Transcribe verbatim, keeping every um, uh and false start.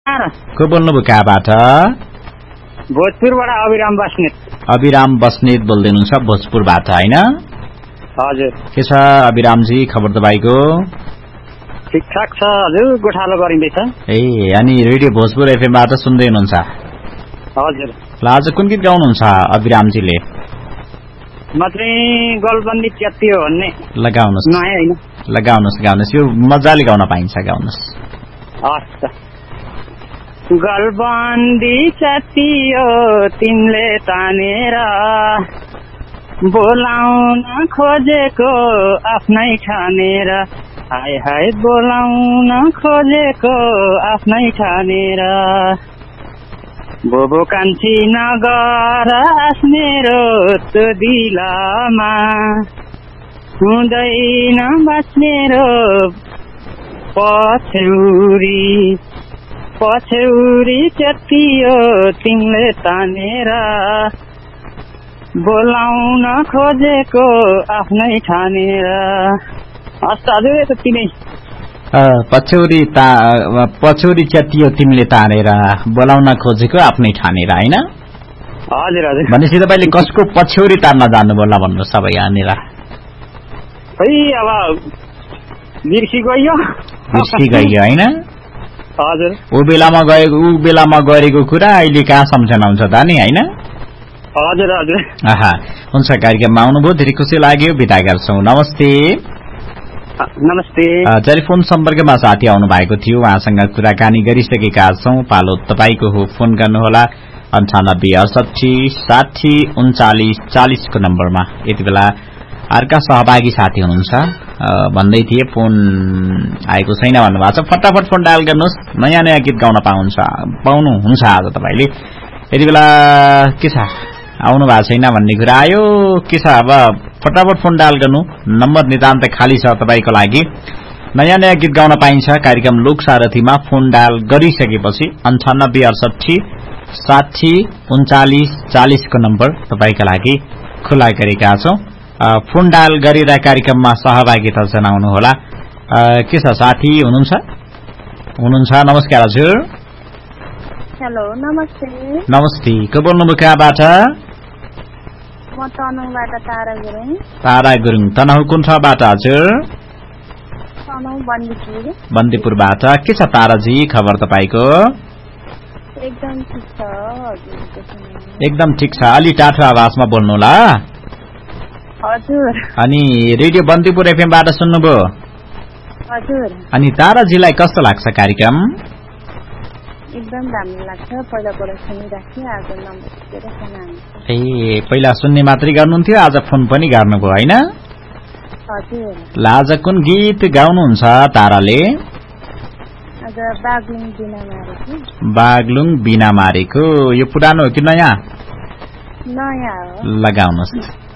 को बोल्नुभयो कहाँबाट? भोजपुरबाट अभिराम बस्नेत। अभिराम बस्नेत बोल्दै हुनुहुन्छ भोजपुरबाट हैन? हजुर। के छ अभिरामजी खबर तपाईको? ठिकठाक छ हजुर, गोठालो गरिँदैछ। ए अनि रेडियो भोजपुर एफएम बाट सुन्दै हुनुहुन्छ? हजुर। ल आज कुन गीत गाउनुहुन्छ अभिरामजीले? म चाहिँ गलबन्दी च्यातियो भन्ने लगाउनुस्। नयाँ हैन? लगाउनुस् गाउनुस्, यो मजाले गाउन पाइन्छ, गाउनुस्। हस्। गलबन्दी च्यातियो तिमीले तानेर बोलाउन खोजेको आफ्नै ठानेर, हाय हाय बोलाउन खोजेको आफ्नै ठानेर, बोबो कान्छी नगर आस्नेरो त्यो दिलामा हुँदैन बाँच्नेरो पछौरी पछौरी च्यातियो तिमीले तानेर बोलाउन खोजेको आफ्नै ठानेर। हस् हजुर त्यति नै। पछौरी ता पछौरी च्यातियो तिमीले तानेर बोलाउन खोजेको आफ्नै ठानेर हैन? हजुर हजुर। भनेपछि तपाईले कसको पछौरी तान्न जान्नुभयो ल भन्नु सबै यहाँनिर? खै अब बिर्सी गयो। बिर्सी गयो हैन? हजुर। ऊ बेलामा गएको ऊ बेलामा गरेको कुरा अहिले कहाँ सम्झना हुन्छ त नि हैन? हजुर हजुर। आहा हुन्छ, कार्यक्रममा आउनुभयो धेरै खुसी लाग्यो, बिदा गर्छौं। नमस्ते। नमस्ते। टेलिफोन सम्पर्कमा साथी आउनु भएको थियो, उहाँसँग कुराकानी गरिसकेका छौं। पालो तपाईको हो, फोन गर्नुहोला अन्ठानब्बे अडसठी साठी उन्चालिस चालिस को नम्बरमा। यति बेला अर्का सहभागी साथी हुनुहुन्छ, भन्दै थिए फोन आएको छैन भन्नुभएको छ। फटाफट फोन डायल गर्नुहोस्, नयाँ नयाँ गीत गाउन पाउनुहुन्छ पाउनुहुन्छ आज तपाईले। यति बेला के छ आउनु भएको छैन भन्ने कुरा आयो, के छ अब फटाफट फोन डायल गर्नु, नम्बर नितान्त खाली छ तपाईको लागि। नयाँ नयाँ गीत गाउन पाइन्छ कार्यक्रम लोक सारथीमा। फोन डायल गरिसकेपछि अन्ठानब्बे अडसठी साठी उन्चालिस चालिस को नम्बर तपाईका लागि खुला गरेका छौं। फोन डायल गरेर कार्यक्रममा सहभागिता जनाउनुहोला। के छ साथी हुनुहुन्छ? हुनुहुन्छ? नमस्कार हजुर। हेलो नमस्ते। नमस्ते, को बोल्नुभयो कहाँबाट? म तनहुँबाट तारा गुरुङ। तारा गुरुङ, तनहुँ कुन ठाउँबाट हजुर? तनहुँ बन्दीपुर। बन्दीपुरबाट। के छ ताराजी खबर तपाईको? एकदम ठीक छ हजुर। एकदम ठीक छ। अलि टाठो आवाजमा बोल्नु ल। हजुर। अनि रेडियो बन्दीपुर एफएम बाट सुन्नुभयो? हजुर। अनि ताराजीलाई कस्तो लाग्छ कार्यक्रम? एकदम राम्रो लाग्छ, पहिला पहिला सुनिराख्थेँ, आज नम्बर टिपेर सुनाएँ। ए पहिला सुन्ने मात्रै गर्नुहुन्थ्यो, आज फोन पनि गर्नुभयो हैन? हजुर। ल आज कुन गीत गाउनुहुन्छ ताराले? आज बागलुङ बिना मारेको। बागलुङ बिना मारेको, यो पुरानो हो कि नयाँ? नयाँ हो। लगाउनुहोस्।